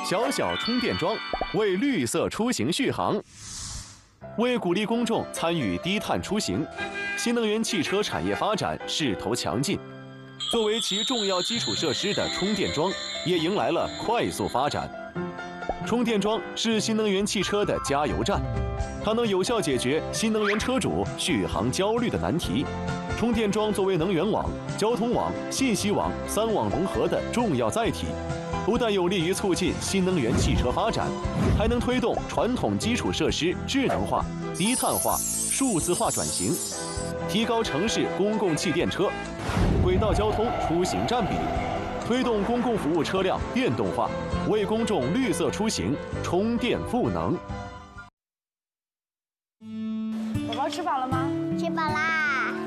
小小充电桩为绿色出行续航。为鼓励公众参与低碳出行，新能源汽车产业发展势头强劲。作为其重要基础设施的充电桩，也迎来了快速发展。充电桩是新能源汽车的加油站，它能有效解决新能源车主续航焦虑的难题。充电桩作为能源网、交通网、信息网3网融合的重要载体，不但有利于促进新能源汽车发展，还能推动传统基础设施智能化、低碳化、数字化转型，提高城市公共汽电车、轨道交通出行占比，推动公共服务车辆电动化，为公众绿色出行充电赋能。